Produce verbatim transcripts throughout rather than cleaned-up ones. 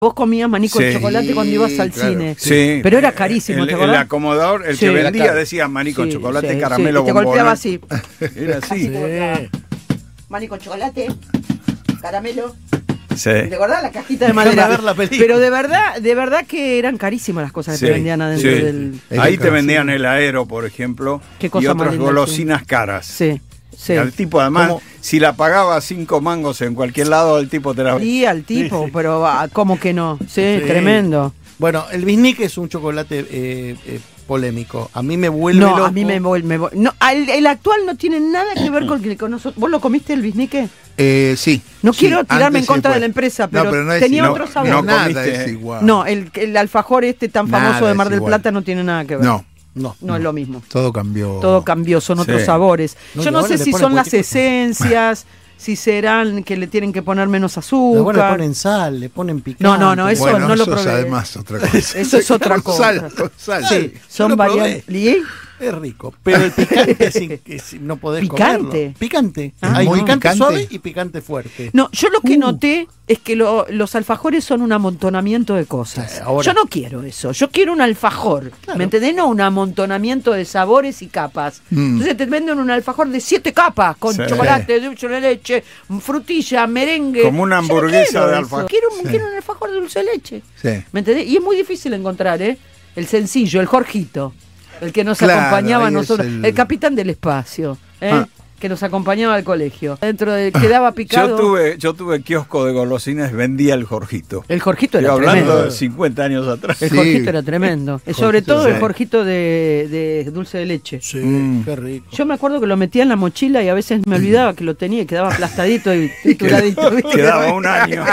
Vos comías maní con Sí, chocolate cuando ibas al claro. cine. Sí. Pero era carísimo, el, ¿te acordás? El acomodador, el Sí. que vendía Era decía maní con sí, chocolate, sí, caramelo, sí. Y te bombón. golpeaba así. Era así. Sí. Maní con chocolate, caramelo. Sí. ¿Te acordás? La cajita de madera. ver la película. Pero de verdad, de verdad que eran carísimas las cosas que Sí, te vendían adentro sí. del... Ahí te vendían el aero, por ejemplo, Qué cosa y más otras linda, golosinas caras. Sí, sí. Y al tipo, además, ¿Cómo? si la pagaba cinco mangos en cualquier lado, el tipo te la... Y al tipo, Sí, sí. pero ah, ¿cómo que no? Sí, Sí. tremendo. Bueno, el bisnique es un chocolate eh, eh, polémico. A mí me vuelve No, loco. a mí me vuelve... me vuel- no, al- el actual no tiene nada que ver con el que con nosotros. ¿Vos lo comiste el bisnique? Eh, sí. No sí, quiero tirarme en antes y contra de después. la empresa, No, pero, no es tenía igual. otro sabor. no nada comiste- es igual. No, el, el alfajor este tan famoso Nada de Mar es del igual. Plata no tiene nada que ver. No, No. No es lo mismo. todo cambió. Todo cambió, son otros Sí. sabores. No, Yo y no ahora sé le si ponen son las cualquier cosa. esencias, si serán que le tienen que poner menos Luego le azúcar. ponen sal, le ponen picante. No, no, no, eso bueno, no lo eso es probé. además otra cosa. Eso es otra Con cosa. sal, con sal. Sí, Son yo lo probé. variantes. ¿Y? Es rico, pero el picante sin, que si- no podés ¿Picante? comerlo. Picante. Ah, Hay muy picante, picante. suave y picante fuerte. No, yo lo que Uh. noté es que lo- los alfajores son un amontonamiento de cosas. Eh, ahora- Yo no quiero eso, yo quiero un alfajor, Claro. ¿me entendés? No un amontonamiento de sabores y capas. Mm. Entonces te venden un alfajor de siete capas, con Sí. chocolate, dulce de leche, frutilla, merengue. Como una Yo no hamburguesa quiero de eso. alfajor. Quiero, un- Sí. quiero un alfajor de dulce de leche, Sí. ¿me entendés? Y es muy difícil encontrar, ¿eh? El sencillo, el Jorgito, el que nos Claro, acompañaba a ahí es nosotros, el... el- capitán del espacio, ¿eh? Ah. Que nos acompañaba al colegio. Dentro de quedaba picado. Yo tuve, yo tuve kiosco de golosinas, vendía el Jorgito. El Jorgito Estoy era hablando tremendo. de cincuenta años atrás. El Sí. Jorgito era tremendo. Eh, Sobre Jorgito, todo el sí. Jorgito de, de dulce de leche. Sí, Mm. qué rico. Yo me acuerdo que lo metía en la mochila y a veces me olvidaba que lo tenía y quedaba aplastadito y trituradito. ¿viste? Quedaba un año.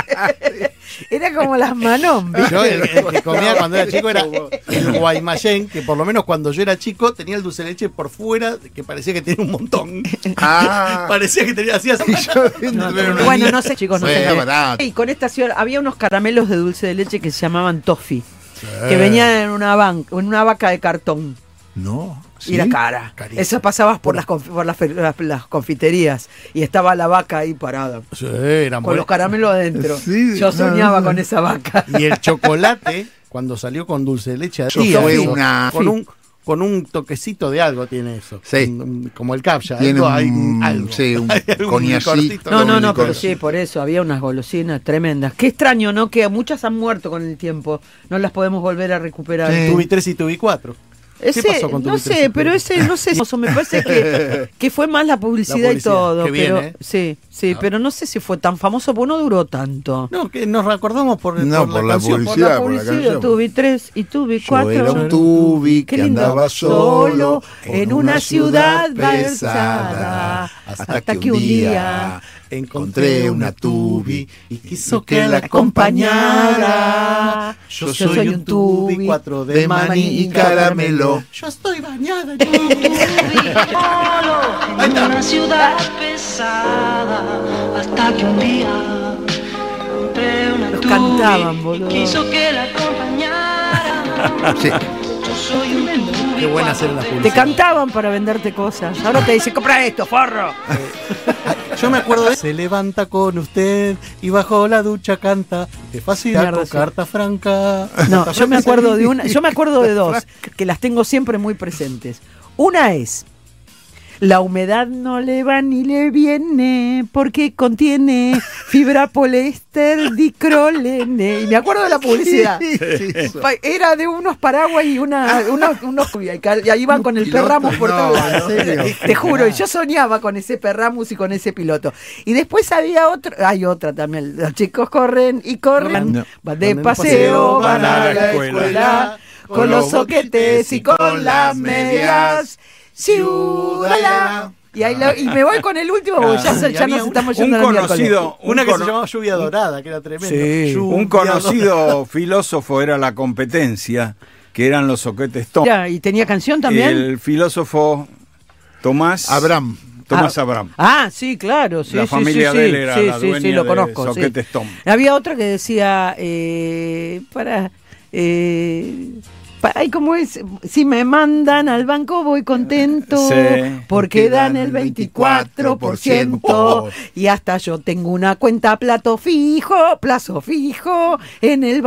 Era como las Manón, ¿viste? Yo el, el que comía cuando era chico era el Guaymallén, que por lo menos cuando yo era chico tenía el dulce de leche por fuera, que parecía que tenía un montón. Ah, Parecía que tenía así. así. No, Pero no- bueno, no sé, chicos, no Sí, sé. es barato. Y con esta ciudad había unos caramelos de dulce de leche que se llamaban toffee, que venían en una, ban- en una vaca de cartón. no. Y era cara. Carísimo. Eso pasabas por, las, conf- por las, fe- las- las confiterías y estaba la vaca ahí parada. Sí, eran Con los buenos. caramelos adentro. Sí, Yo no, soñaba no. con esa vaca. Y el chocolate, cuando salió con dulce de leche, Yo sí, fue eso, una- con sí. un con un toquecito de algo tiene eso. Sí. Un- un- como el captcha. Tiene algo, hay un- algo. sí, un Hay algún coñacito. cortito. No, no, Doble no, pero cosa. sí, por eso había unas golosinas tremendas. Qué extraño, ¿no? Que muchas han muerto con el tiempo. No las podemos volver a recuperar. Sí. Tubi tres y Tubi cuatro. Ese, ¿Qué pasó con no Tubi tres y sé, pero Tubi ese, no sé, eso me parece que, que fue más la publicidad, La y publicidad, todo. que pero viene. sí, sí, Ah. pero no sé si fue tan famoso porque no duró tanto. No, que nos recordamos por, No, por por la la canción. Por publicidad. la por la publicidad, canción. tuve tres y tuve Yo cuatro. era un tubi Qué que lindo. andaba solo en una ciudad pesada, hasta que un día encontré una tubi y quiso que la acompañara. acompañara. Yo soy un tubi, cuatro de, de maní maní y y caramelo. caramelo. Yo estoy bañada en Solo en una ciudad pesada, hasta que un día compré una Los tubi cantaban, boludo. y quiso que la acompañara. Sí. Yo soy un tubi. Qué buena hacer las Te publicidades. cantaban para venderte cosas. Ahora te dicen, compra esto, forro. Yo me acuerdo de se levanta con usted y bajo la ducha canta de fácil Mierda, con sí. carta franca. No, Carta yo me franca, acuerdo sí. de una, yo me acuerdo de dos que las tengo siempre muy presentes. Una es la humedad no le va ni le viene porque contiene fibra poliéster dicrolene. Y me acuerdo de la publicidad. Pa- Era de unos paraguas y una, unos, unos y ahí van con el Piloto, perramos por no, todos lados. ¿en serio? Te juro, y yo soñaba con ese perramos y con ese piloto. Y después había otro, hay otra también. Los chicos corren y corren, No. van de Van en paseo, paseo, van a la escuela, con los soquetes y con las medias. Ciudadela. Y, ahí lo- y me voy con el último, porque ya, se- Y ya había nos un- estamos un yendo al miércoles. conocido, Una un que cono- se llamaba Lluvia Dorada, que era tremendo. Sí. Lluvia Un conocido filósofo era la competencia, que eran los soquetes Tom. Ya, ¿y tenía canción también? El filósofo Tomás Abraham. Tomás Ah, Abraham. Ah, sí, claro. Sí, La sí, familia sí, de sí, él era sí, la sí, sí, dueña lo de conozco. sí. Soquetes Tom. Había otra que decía, eh, para, eh, pa- ay, ¿cómo es? Si me mandan al banco voy contento Sí, porque dan el veinticuatro por ciento y hasta yo tengo una cuenta plato fijo, plazo fijo en el